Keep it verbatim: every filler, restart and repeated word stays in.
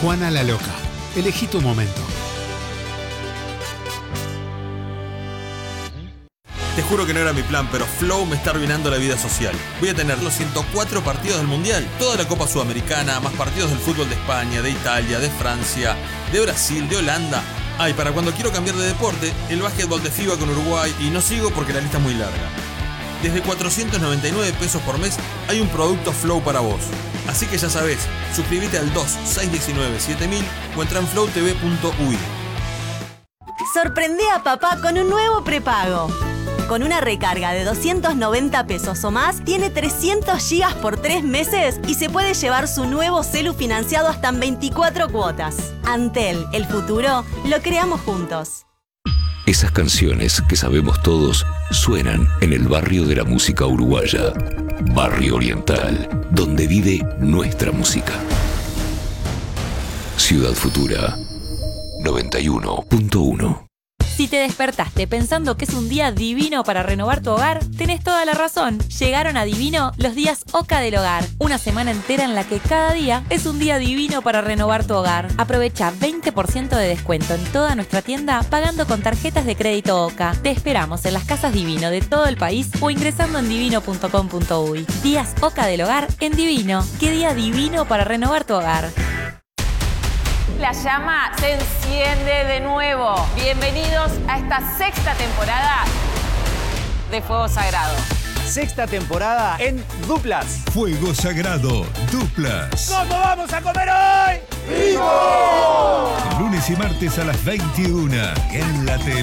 Juana la Loca. Elegí tu momento. Te juro que no era mi plan, pero Flow me está arruinando la vida social. Voy a tener los ciento cuatro partidos del Mundial, toda la Copa Sudamericana, más partidos del fútbol de España, de Italia, de Francia, de Brasil, de Holanda. Ah, y para cuando quiero cambiar de deporte, el básquetbol de FIBA con Uruguay, y no sigo porque la lista es muy larga. Desde cuatrocientos noventa y nueve pesos por mes hay un producto Flow para vos. Así que ya sabés, suscríbete al dos seis uno nueve siete mil o entra en flow t v punto u i. Sorprende a papá con un nuevo prepago. Con una recarga de doscientos noventa pesos o más, tiene trescientos gigas por tres meses y se puede llevar su nuevo celu financiado hasta en veinticuatro cuotas. Antel, el futuro, lo creamos juntos. Esas canciones que sabemos todos suenan en el barrio de la música uruguaya. Barrio Oriental, donde vive nuestra música. Ciudad Futura, noventa y uno punto uno. Si te despertaste pensando que es un día divino para renovar tu hogar, tenés toda la razón. Llegaron a Divino los días Oca del Hogar. Una semana entera en la que cada día es un día divino para renovar tu hogar. Aprovecha veinte por ciento de descuento en toda nuestra tienda pagando con tarjetas de crédito Oca. Te esperamos en las casas Divino de todo el país o ingresando en divino punto com punto u y. Días Oca del Hogar en Divino. ¿Qué día divino para renovar tu hogar? La llama se enciende de nuevo. Bienvenidos a esta sexta temporada de Fuego Sagrado. Sexta temporada en Duplas. Fuego Sagrado, Duplas. ¿Cómo vamos a comer hoy? ¡Vivo! Lunes y martes a las veintiuna en la tele.